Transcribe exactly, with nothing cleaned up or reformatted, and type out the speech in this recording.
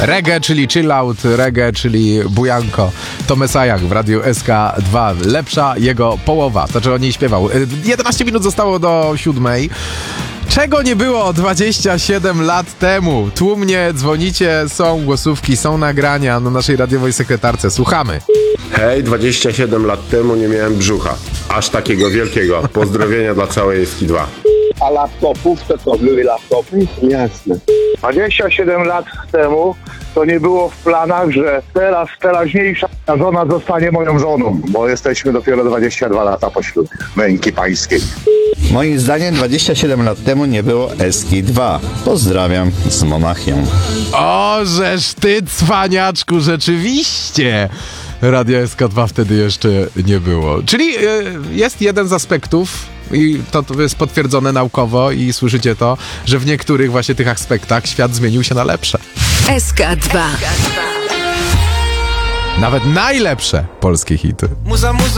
Reggae, czyli chill out, reggae, czyli bujanko. To Mesajak w Radiu S K dwa. Lepsza jego połowa. Znaczy on nie śpiewał. jedenaście minut zostało do siódmej. Czego nie było dwadzieścia siedem lat temu? Tłumnie dzwonicie, są głosówki, są nagrania na naszej radiowej sekretarce. Słuchamy. Hej, dwadzieścia siedem lat temu nie miałem brzucha. Aż takiego wielkiego. Pozdrowienia dla całej S K dwa. A laptopów to co, były laptopy? Jasne. dwadzieścia siedem lat temu to nie było w planach, że teraz teraźniejsza żona zostanie moją żoną, bo jesteśmy dopiero dwadzieścia dwa lata po ślubie męki pańskiej. Moim zdaniem dwadzieścia siedem lat temu nie było S K dwa. Pozdrawiam z Monachium. O, żeż ty, cwaniaczku, rzeczywiście! Radia S K dwa wtedy jeszcze nie było. Czyli y, jest jeden z aspektów, i to, to jest potwierdzone naukowo i słyszycie to, że w niektórych właśnie tych aspektach świat zmienił się na lepsze. S K dwa. Nawet najlepsze polskie hity. Muza, muza.